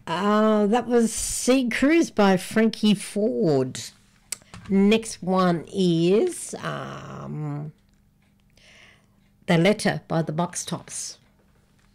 That was Sea Cruise by Frankie Ford. Next one is The Letter by the Box Tops.